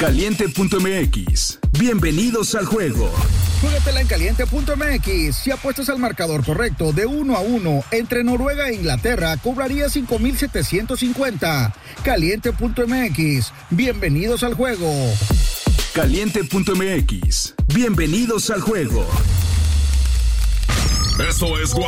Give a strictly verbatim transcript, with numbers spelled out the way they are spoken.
Caliente punto m x. Bienvenidos al juego. Júgatela en Caliente punto m x. Si apuestas al marcador correcto de uno a uno entre Noruega e Inglaterra, cobraría cinco mil setecientos cincuenta. Caliente punto m x. Bienvenidos al juego. Caliente punto m x. Bienvenidos al juego. Esto es